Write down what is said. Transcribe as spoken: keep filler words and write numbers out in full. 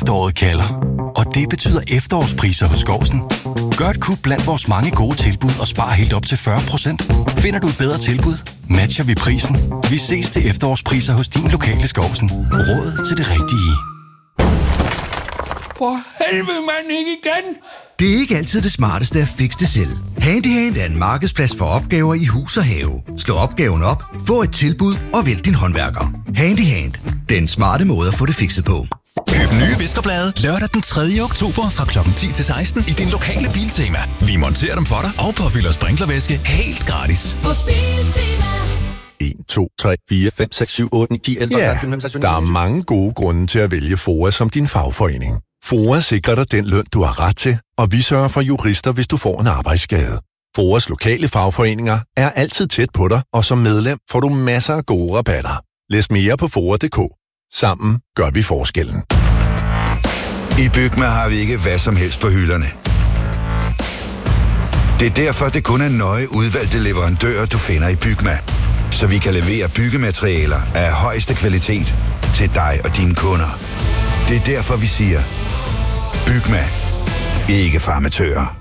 Efteråret kalder. Og det betyder efterårspriser hos Skårsen. Gør et kub blandt vores mange gode tilbud og spar helt op til fyrre procent. Finder du et bedre tilbud, matcher vi prisen. Vi ses til efterårspriser hos din lokale Skårsen. Råd til det rigtige. For helvede, mand, ikke igen! Det er ikke altid det smarteste at fikse det selv. Handyhand er en markedsplads for opgaver i hus og have. Slå opgaven op, få et tilbud og vælg din håndværker. Handyhand. Den smarte måde at få det fikset på. Køb nye viskerblade lørdag den tredje oktober fra klokken ti til seksten i din lokale Biltema. Vi monterer dem for dig og påfylder sprinklervæske helt gratis. Hos Biltema. en, to, tre, fire, fem, seks, syv, otte, ni, ti, elleve, Ja, der er mange gode grunde til at vælge FOA som din fagforening. FOA sikrer dig den løn, du har ret til, og vi sørger for jurister, hvis du får en arbejdsskade. FOAs lokale fagforeninger er altid tæt på dig, og som medlem får du masser af gode rabatter. Læs mere på F O A punktum d k. Sammen gør vi forskellen. I Bygma har vi ikke hvad som helst på hylderne. Det er derfor, det kun er nøje udvalgte leverandører, du finder i Bygma. Så vi kan levere byggematerialer af højeste kvalitet til dig og dine kunder. Det er derfor, vi siger, Bygma. Ikke farmatører.